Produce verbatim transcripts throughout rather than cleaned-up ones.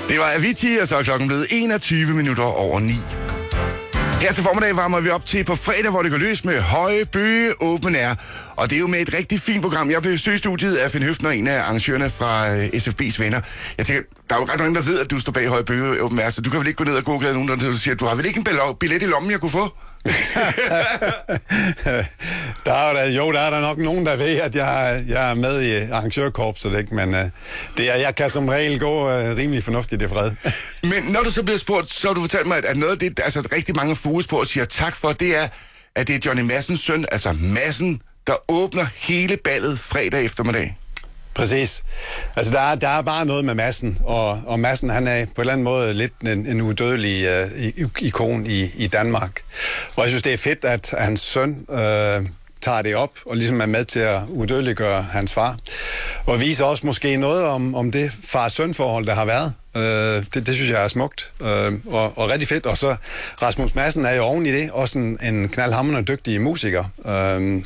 Det var Avicii, og så er klokken blevet enogtyve minutter over ni. Her til formiddag varmer vi op til på fredag, hvor det går løs med Høje Bøge Open Air. Og det er jo med et rigtig fint program. Jeg blev søgt studiet af Finn Høfner, en af arrangørerne fra S F B's venner. Jeg tænker, der er jo ret mange, der ved, at du står bag Høje Bøge Open Air, så du kan vel ikke gå ned og google nogen, der siger, du har vel ikke en billet i lommen, jeg kunne få? der er der, jo, der er der nok nogen, der ved, at jeg, jeg er med i arrangørkorpset, ikke? Men uh, det er, jeg kan som regel gå uh, rimelig fornuftigt i fred. Men når du så bliver spurgt, så har du fortalt mig, at noget af det, altså rigtig mange fokus på og siger tak for, det er, at det er Johnny Madsens søn, altså Madsen, der åbner hele ballet fredag eftermiddag. Præcis. Altså, der er, der er bare noget med Madsen, og, og Madsen, han er på en eller anden måde lidt en, en udødelig uh, ikon i, i Danmark. Og jeg synes, det er fedt, at hans søn uh, tager det op, og ligesom er med til at udødeliggøre hans far. Og viser også måske noget om, om det far-søn-forhold, der har været. Uh, det, det synes jeg er smukt, uh, og, og rigtig fedt. Og så Rasmus Madsen er jo oven i det, også en, en knaldhamrende dygtig musiker. Uh,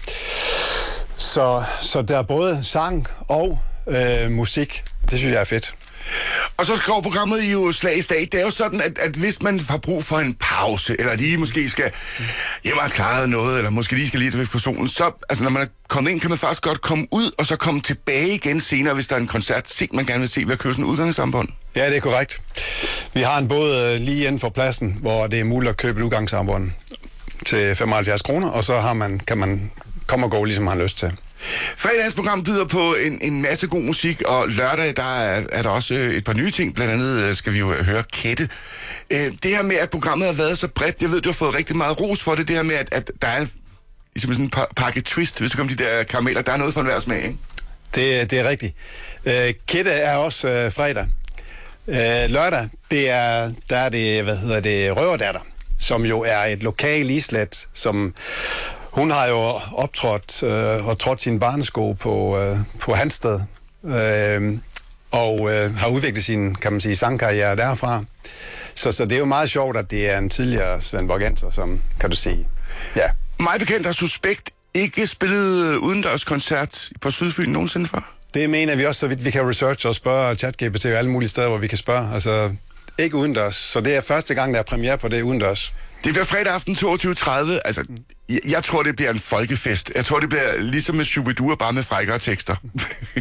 Så, så der er både sang og øh, musik. Det synes jeg er fedt. Og så går programmet jo slag i slag. Det er jo sådan, at, at hvis man har brug for en pause, eller lige måske skal hjemme og klare noget, eller måske lige skal lige til på solen, så altså, når man er kommet ind, kan man faktisk godt komme ud, og så komme tilbage igen senere, hvis der er en koncert, sent man gerne vil se ved at købe sådan en udgangsarmbånd. Ja, det er korrekt. Vi har en båd øh, lige inden for pladsen, hvor det er muligt at købe et udgangsarmbånd til femoghalvfjerds kroner, og så har man, kan man komme og gå, ligesom man har lyst til. Fredagens program byder på en, en masse god musik, og lørdag der er, er der også et par nye ting. Blandt andet skal vi jo høre Kette. Øh, det her med, at programmet har været så bredt, jeg ved, du har fået rigtig meget ros for det, det her med, at, at der er ligesom sådan en pakke twist, hvis du kommer de der karameller, der er noget for enhver smag, ikke? Det, det er rigtigt. Øh, Kette er også øh, fredag. Øh, lørdag, det er, der er det, hvad hedder det, Røverdatter, som jo er et lokal islet, som... Hun har jo optrådt øh, og trådt sine barnesko på, øh, på Hansted, øh, og øh, har udviklet sin, kan man sige, sangkarriere derfra. Så, så det er jo meget sjovt, at det er en tidligere svendborgenser, som kan du sige. Ja. Mig bekendt har Suspekt ikke spillet udendørskoncert på Sydfyn nogensinde før? Det mener vi også, så vidt vi kan researche og spørge ChatGPT og alle mulige steder, hvor vi kan spørge. Altså, ikke udendørs. Så det er første gang, der er premiere på det udendørs. Det bliver fredag aften toogtyve tredive. Altså, jeg, jeg tror, det bliver en folkefest. Jeg tror, det bliver ligesom med Shubidua, bare med frækkere tekster. jeg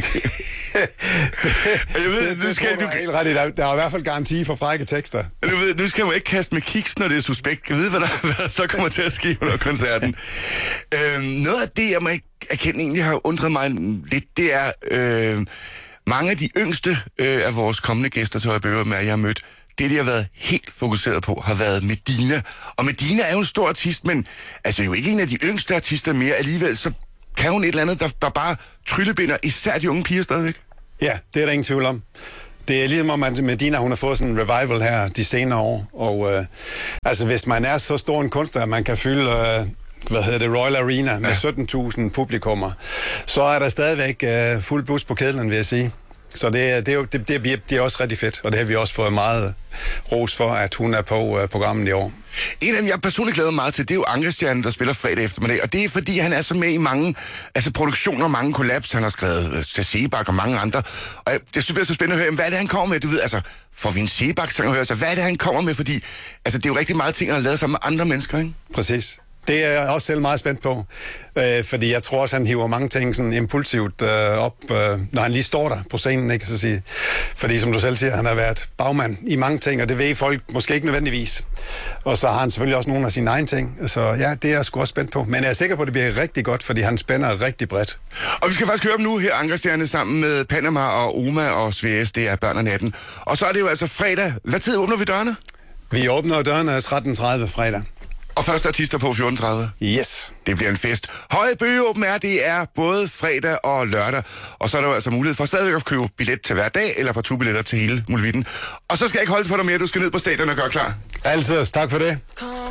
ved, det, det skal, du, helt ret i. Der, der er i hvert fald garanti for frække tekster. Du ved, nu skal man ikke kaste med kiks, når det er Suspekt. Jeg ved, hvad der, hvad der så kommer til at ske under koncerten. øhm, noget af det, jeg må ikke erkende, egentlig har undret mig lidt, det er øh, mange af de yngste øh, af vores kommende gæster til Høje Bøge, med jeg har mødt. Det, de har været helt fokuseret på, har været Medina. Og Medina er jo en stor artist, men altså jo ikke en af de yngste artister mere. Alligevel så kan hun et eller andet, der, der bare tryllebinder især de unge piger stadigvæk. Ja, det er der ingen tvivl om. Det er ligesom om, at Medina, hun har fået sådan en revival her de senere år. Og øh, altså, hvis man er så stor en kunstner, at man kan fylde... Øh, hvad hedder det, Royal Arena med ja. sytten tusind publikummer, så er der stadigvæk øh, fuld bus på kedlen, vil jeg sige. Så det, det, er jo, det, det, det er også rigtig fedt, og det har vi også fået meget ros for, at hun er på uh, programmet i år. En af dem, jeg personligt glæder mig meget til, det er jo Ankerstjernen, der spiller fredag eftermiddag, og det er fordi, han er så med i mange altså produktioner, mange kollaps, han har skrevet til Sebak og mange andre, og jeg, det synes jeg er så spændende at høre, hvad er det, han kommer med, du ved, altså, får vi en Sebak-sang at høre, så hvad er det, han kommer med, fordi altså, det er jo rigtig meget ting, han har lavet sammen med andre mennesker, ikke? Præcis. Det er jeg også selv meget spændt på, øh, fordi jeg tror også, han hiver mange ting sådan impulsivt øh, op, øh, når han lige står der på scenen, ikke så sige. Fordi som du selv siger, han har været bagmand i mange ting, og det ved folk måske ikke nødvendigvis. Og så har han selvfølgelig også nogle af sine egne ting, så ja, det er jeg sgu også spændt på. Men jeg er sikker på, at det bliver rigtig godt, fordi han spænder rigtig bredt. Og vi skal faktisk høre dem nu her, Ankerstjerne, sammen med Panama og Oma og Sværes, det er Børn af natten. Og så er det jo altså fredag. Hvad tid åbner vi dørene? Vi åbner dørene tretten tredive fredag. Og første artister på fjorten tredive. Yes. Det bliver en fest. Høje Bøge Open Air, det er både fredag og lørdag. Og så er der jo altså mulighed for stadigvæk at købe billet til hver dag, eller partout-billetter til hele muligheden. Og så skal jeg ikke holde det for dig mere, du skal ned på stadion og gøre klar. Altid, tak for det.